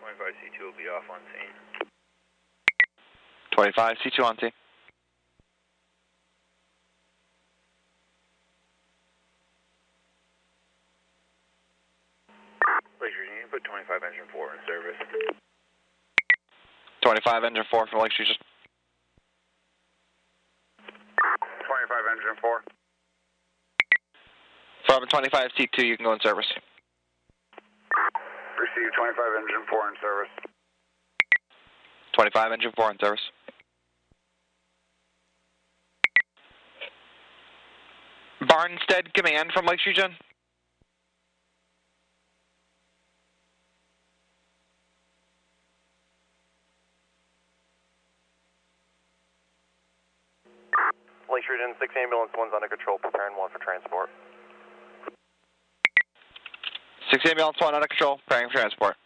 25C2 will be off on scene. 25C2 on scene. Lakeshore, you can put 25 engine 4 in service. 25 engine 4 from Lakeshore. 25 engine 4. From 25C2, you can go in service. Receive 25 engine 4 in service. 25 engine 4 in service. Barnstead Command from Lakeshore, John. Lakeshore, 6 ambulance, 1's under control, preparing 1 for transport. 6 ambulance, 1 under control, preparing for transport.